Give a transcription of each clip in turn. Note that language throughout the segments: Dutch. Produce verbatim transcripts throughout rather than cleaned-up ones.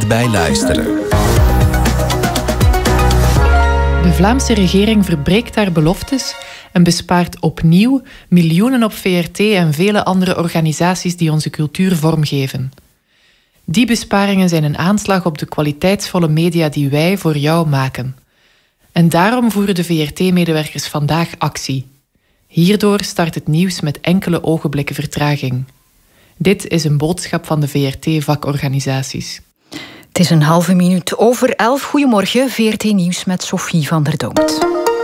begint bij luisteren. De Vlaamse regering verbreekt haar beloftes en bespaart opnieuw miljoenen op V R T en vele andere organisaties die onze cultuur vormgeven. Die besparingen zijn een aanslag op de kwaliteitsvolle media die wij voor jou maken. En daarom voeren de V R T-medewerkers vandaag actie. Hierdoor start het nieuws met enkele ogenblikken vertraging. Dit is een boodschap van de V R T-vakorganisaties. Het is een halve minuut over elf. Goedemorgen, V R T Nieuws met Sophie van der Dongt.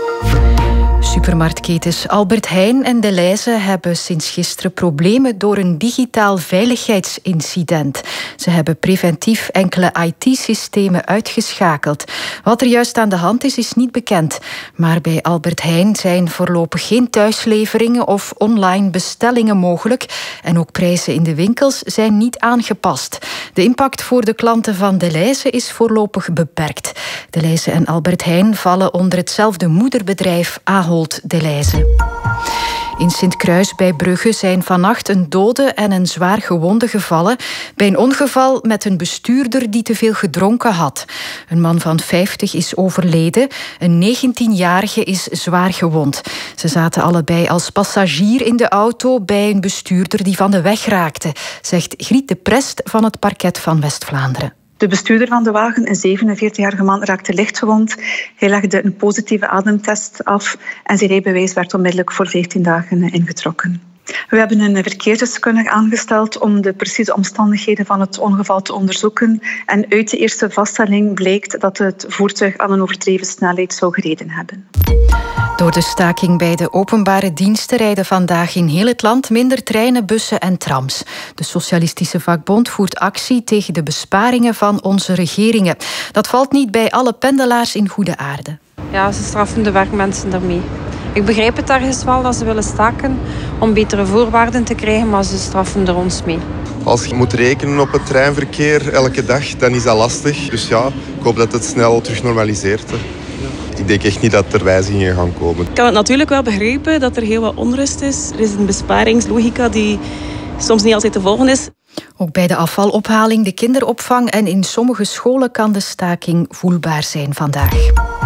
Supermarktketens Albert Heijn en Delhaize hebben sinds gisteren problemen door een digitaal veiligheidsincident. Ze hebben preventief enkele I T-systemen uitgeschakeld. Wat er juist aan de hand is, is niet bekend. Maar bij Albert Heijn zijn voorlopig geen thuisleveringen of online bestellingen mogelijk. En ook prijzen in de winkels zijn niet aangepast. De impact voor de klanten van Delhaize is voorlopig beperkt. Delhaize en Albert Heijn vallen onder hetzelfde moederbedrijf Ahold Delhaize. In Sint-Kruis bij Brugge zijn vannacht een dode en een zwaar gewonde gevallen bij een ongeval met een bestuurder die te veel gedronken had. Een man van vijftig is overleden, een negentienjarige is zwaar gewond. Ze zaten allebei als passagier in de auto bij een bestuurder die van de weg raakte, zegt Griet de Prest van het parket van West-Vlaanderen. De bestuurder van de wagen, een zevenenveertigjarige man, raakte lichtgewond. Hij legde een positieve ademtest af en zijn rijbewijs werd onmiddellijk voor veertien dagen ingetrokken. We hebben een verkeersdeskundige aangesteld om de precieze omstandigheden van het ongeval te onderzoeken. En uit de eerste vaststelling blijkt dat het voertuig aan een overdreven snelheid zou gereden hebben. Door de staking bij de openbare diensten rijden vandaag in heel het land minder treinen, bussen en trams. De Socialistische Vakbond voert actie tegen de besparingen van onze regeringen. Dat valt niet bij alle pendelaars in goede aarde. Ja, ze straffen de werkmensen daarmee. Ik begrijp het ergens wel dat ze willen staken om betere voorwaarden te krijgen, maar ze straffen er ons mee. Als je moet rekenen op het treinverkeer elke dag, dan is dat lastig. Dus ja, ik hoop dat het snel terug normaliseert. Hè. Ik denk echt niet dat er wijzigingen gaan komen. Ik kan het natuurlijk wel begrijpen dat er heel wat onrust is. Er is een besparingslogica die soms niet altijd te volgen is. Ook bij de afvalophaling, de kinderopvang en in sommige scholen kan de staking voelbaar zijn vandaag.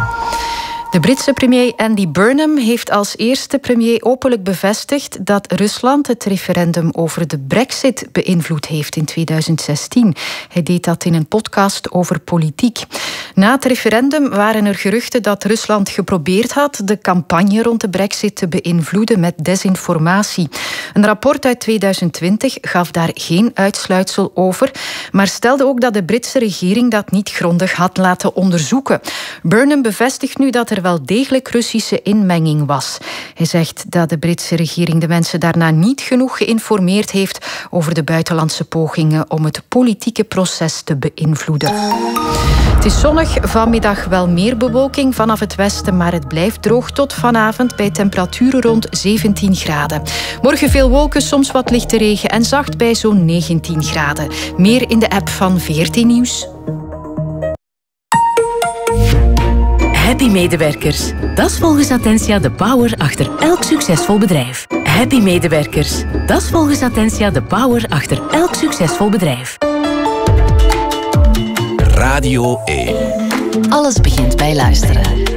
De Britse premier Andy Burnham heeft als eerste premier openlijk bevestigd dat Rusland het referendum over de Brexit beïnvloed heeft in tweeduizend zestien. Hij deed dat in een podcast over politiek. Na het referendum waren er geruchten dat Rusland geprobeerd had de campagne rond de Brexit te beïnvloeden met desinformatie. Een rapport uit tweeduizend twintig gaf daar geen uitsluitsel over, maar stelde ook dat de Britse regering dat niet grondig had laten onderzoeken. Burnham bevestigt nu dat er wel degelijk Russische inmenging was. Hij zegt dat de Britse regering de mensen daarna niet genoeg geïnformeerd heeft over de buitenlandse pogingen om het politieke proces te beïnvloeden. Het is zonnig, vanmiddag wel meer bewolking vanaf het westen, maar het blijft droog tot vanavond bij temperaturen rond zeventien graden. Morgen veel wolken, soms wat lichte regen en zacht bij zo'n negentien graden. Meer in de app van V R T Nieuws. Happy medewerkers. Dat is volgens Attentia de power achter elk succesvol bedrijf. Happy medewerkers. Dat is volgens Attentia de power achter elk succesvol bedrijf. Radio één. Alles begint bij luisteren.